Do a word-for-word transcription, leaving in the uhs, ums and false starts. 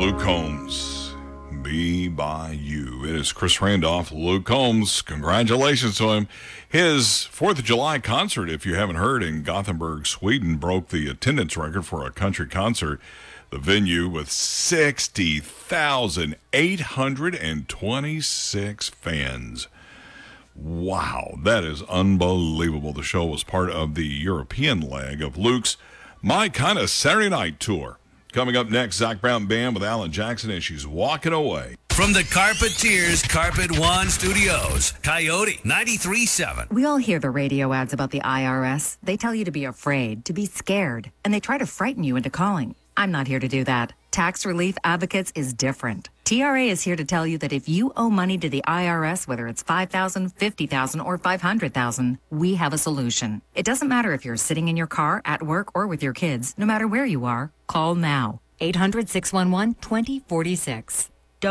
Luke Combs, Be By You. It is Chris Randolph. Luke Combs, congratulations to him. His fourth of July concert, if you haven't heard, in Gothenburg, Sweden, broke the attendance record for a country concert. The venue with sixty thousand eight hundred twenty-six fans. Wow, that is unbelievable. The show was part of the European leg of Luke's My Kinda Saturday Night tour. Coming up next, Zac Brown Band with Alan Jackson, and She's Walking Away. From the Carpeteers Carpet One Studios, Coyote ninety-three point seven. We all hear the radio ads about the I R S. They tell you to be afraid, to be scared, and they try to frighten you into calling. I'm not here to do that. Tax Relief Advocates is different. T R A is here to tell you that if you owe money to the I R S, whether it's five thousand dollars, fifty thousand dollars, or five hundred thousand dollars, we have a solution. It doesn't matter if you're sitting in your car, at work, or with your kids. No matter where you are, call now. eight hundred, six one one, two zero four six.